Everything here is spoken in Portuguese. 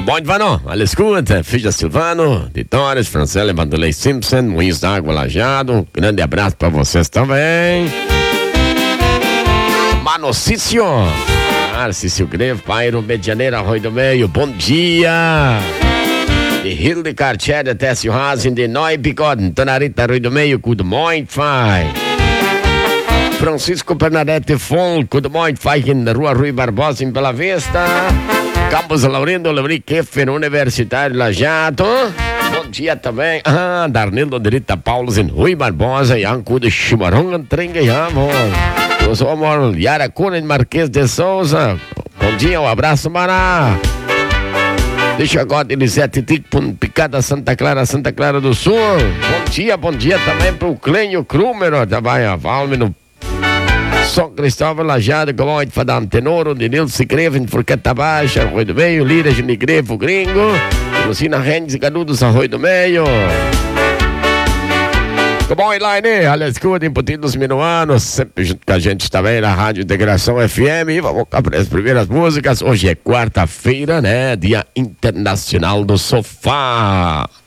Bom, Ivano, olha, escuta, Fija Silvano, de Torres, Francela Vanderlei Simpson, Moinhos d'Água Lajado, grande abraço pra vocês também. Mano Cício, Cício Greve, Pairo, Medianeira, Arroio do Meio, bom dia. De Hilde Cartier, de Tessio Hasen, de Noi Bigode, Tonarita, Arroio do Meio, good morning, fai. Francisco Bernadette Fon, good morning, fai, na Rua Rui Barbosa, em Bela Vista. Campos Laurindo, Lebriquefer, Universitário Lajado. Bom dia também. Darnildo Derita Paulos, em Rui Barbosa, e Anco de Chimarrão, Antrengueiamo. Eu sou o Yara Cunha, em Marquês de Souza. Bom dia, um abraço, Mará. Deixa agora Elisete Tico, Picada Santa Clara do Sul. Bom dia também pro Clênio Krumero, também a Valme no São Cristóvão Lajado, como é de Fadam Tenoro, de Nilce Greve, em Forqueta Baixa, Arroio do Meio, Lira, Ginigrevo, Gringo, Lucina Rendes e Canudos, Arroio do Meio. Como é, Elaine? Olha, escuta, em Putinho dos Minuanos, sempre junto com a gente também na Rádio Integração FM. E vamos para as primeiras músicas. Hoje é quarta-feira, né? Dia Internacional do Sofá.